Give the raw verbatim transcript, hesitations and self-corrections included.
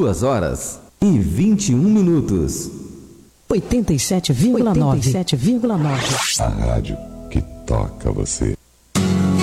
duas horas e vinte e um minutos. oitenta e sete vírgula nove. A rádio que toca você.